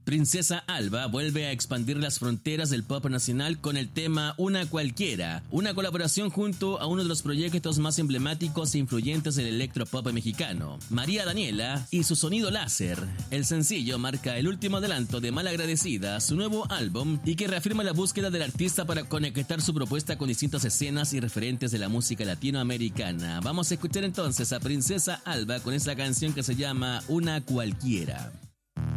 Princesa Alba vuelve a expandir las fronteras del pop nacional con el tema Una Cualquiera, una colaboración junto a uno de los proyectos más emblemáticos e influyentes del electropop mexicano, María Daniela y su sonido láser. El sencillo marca el último adelanto de Malagradecida, su nuevo álbum, y que reafirma la búsqueda del artista para conectar su propuesta con distintas escenas y referentes de la música latinoamericana. Vamos a escuchar entonces a Princesa Alba con esa canción que se llama Una Cualquiera.